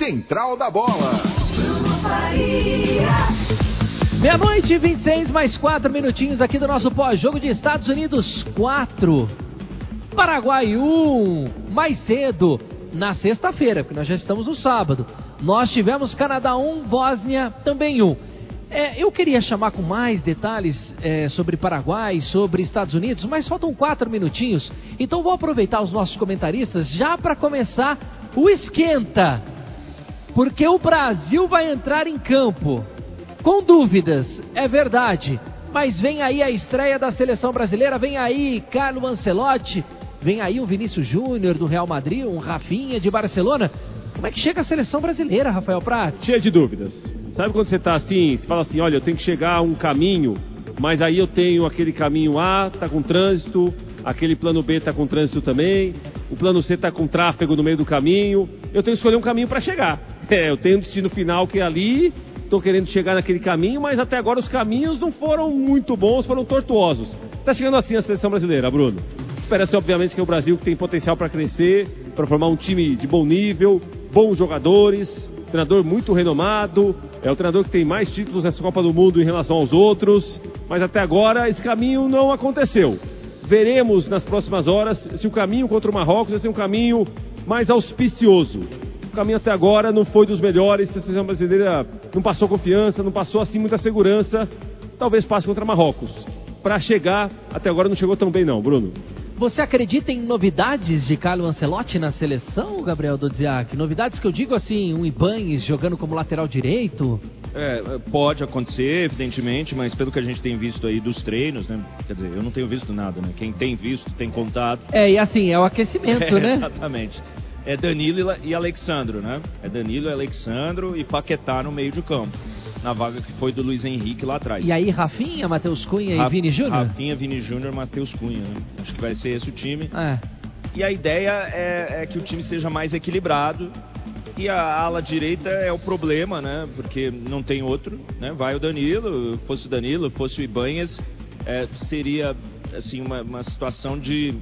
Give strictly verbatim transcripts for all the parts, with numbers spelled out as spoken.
Central da Bola. Meia-noite e vinte e seis, mais quatro minutinhos aqui do nosso pós-jogo de Estados Unidos quatro, Paraguai um. Mais cedo, na sexta-feira, porque nós já estamos no sábado, nós tivemos Canadá um, Bósnia também um. É, eu queria chamar com mais detalhes é, sobre Paraguai, sobre Estados Unidos, mas faltam quatro minutinhos, então vou aproveitar os nossos comentaristas já para começar o esquenta, porque o Brasil vai entrar em campo com dúvidas, é verdade, mas vem aí a estreia da seleção brasileira, vem aí Carlo Ancelotti, vem aí o Vinícius Júnior do Real Madrid, um Rafinha de Barcelona. Como é que chega a seleção brasileira, Rafael Prats? Cheia de dúvidas. Sabe quando você tá assim, você fala assim, olha, eu tenho que chegar a um caminho, mas aí eu tenho aquele caminho A, tá com trânsito, aquele plano B tá com trânsito também, o plano C tá com tráfego no meio do caminho, eu tenho que escolher um caminho para chegar. É, eu tenho um destino final que é ali, tô querendo chegar naquele caminho, mas até agora os caminhos não foram muito bons, foram tortuosos. Tá chegando assim a seleção brasileira, Bruno. Espera-se, obviamente, que é o Brasil que tem potencial para crescer, para formar um time de bom nível, bons jogadores, treinador muito renomado, é o treinador que tem mais títulos nessa Copa do Mundo em relação aos outros, mas até agora esse caminho não aconteceu. Veremos nas próximas horas se o caminho contra o Marrocos vai ser um caminho mais auspicioso. O caminho até agora não foi dos melhores, a seleção brasileira não passou confiança, não passou assim muita segurança, talvez passe contra Marrocos. Para chegar, até agora não chegou tão bem não, Bruno. Você acredita em novidades de Carlo Ancelotti na seleção, Gabriel Dodziak? Novidades que eu digo assim, um Ibañez jogando como lateral direito? É, pode acontecer, evidentemente, mas pelo que a gente tem visto aí dos treinos, né? Quer dizer, eu não tenho visto nada, né? Quem tem visto, tem contado. É, e assim, é o aquecimento, é, né? Exatamente. É Danilo e Alexandro, né? É Danilo e Alexandro e Paquetá no meio de campo, na vaga que foi do Luiz Henrique lá atrás. E aí Rafinha, Matheus Cunha Ra- e Vini Júnior? Rafinha, Vini Júnior, Matheus Cunha, né? Acho que vai ser esse o time. É. E a ideia é, é que o time seja mais equilibrado. E a ala direita é o problema, né? Porque não tem outro, né? Vai o Danilo, fosse o Danilo, fosse o Ibañez, é, seria assim uma, uma situação de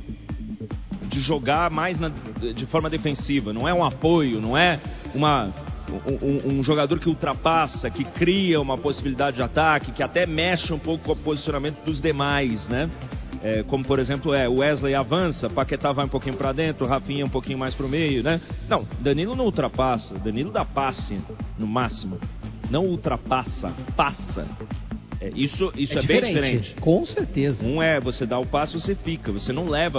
de jogar mais na, de forma defensiva. Não é um apoio, não é uma Um, um jogador que ultrapassa, que cria uma possibilidade de ataque, que até mexe um pouco com o posicionamento dos demais, né? É, como, por exemplo, é, o Wesley avança, Paquetá vai um pouquinho para dentro, Rafinha um pouquinho mais para o meio, né? Não, Danilo não ultrapassa, Danilo dá passe no máximo. Não ultrapassa, passa. É, isso isso é, é bem diferente. Com certeza. Um é, você dá o passe, você fica, você não leva